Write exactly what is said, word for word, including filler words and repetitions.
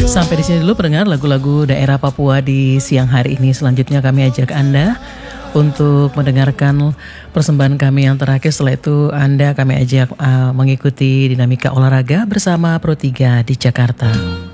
Sampai di sini dulu pendengar lagu-lagu daerah Papua di siang hari ini. Selanjutnya kami ajak Anda untuk mendengarkan persembahan kami yang terakhir. Setelah itu Anda kami ajak uh, mengikuti dinamika olahraga bersama Pro tiga di Jakarta.